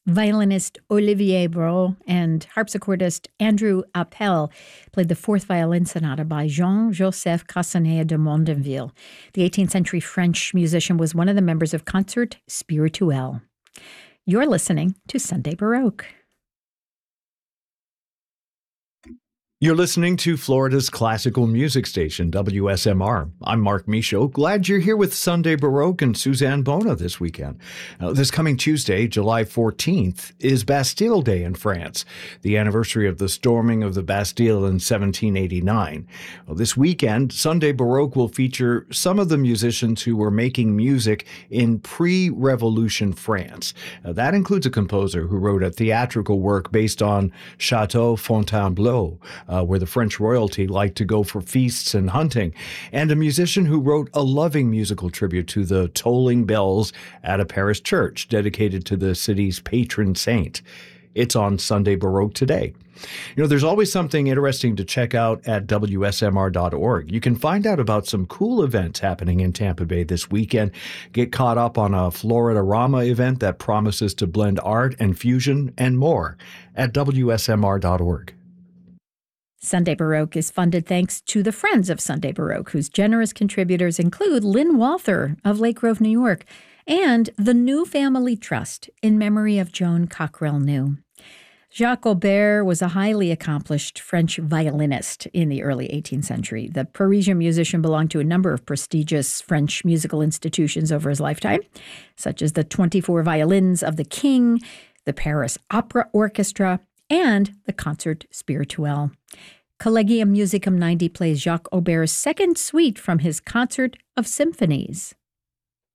Violinist Olivier Brault and harpsichordist Andrew Appel played the fourth violin sonata by Jean-Joseph Castanet de Mondonville. The 18th century French musician was one of the members of Concert Spirituel. You're listening to Sunday Baroque. You're listening to Florida's classical music station, WSMR. I'm Mark Michaud. Glad you're here with Sunday Baroque and Suzanne Bona this weekend. This coming Tuesday, July 14th, is Bastille Day in France, the anniversary of the storming of the Bastille in 1789. This weekend, Sunday Baroque will feature some of the musicians who were making music in pre-revolution France. That includes a composer who wrote a theatrical work based on Chateau Fontainebleau, where the French royalty liked to go for feasts and hunting, and a musician who wrote a loving musical tribute to the tolling bells at a Paris church dedicated to the city's patron saint. It's on Sunday Baroque today. There's always something interesting to check out at WSMR.org. You can find out about some cool events happening in Tampa Bay this weekend. Get caught up on a Florida-Rama event that promises to blend art and fusion and more at WSMR.org. Sunday Baroque is funded thanks to the Friends of Sunday Baroque, whose generous contributors include Lynn Walther of Lake Grove, New York, and the New Family Trust in memory of Joan Cockrell New. Jacques Aubert was a highly accomplished French violinist in the early 18th century. The Parisian musician belonged to a number of prestigious French musical institutions over his lifetime, such as the 24 Violins of the King, the Paris Opera Orchestra, and the Concert Spirituel. Collegium Musicum 90 plays Jacques Aubert's second suite from his Concert of Symphonies.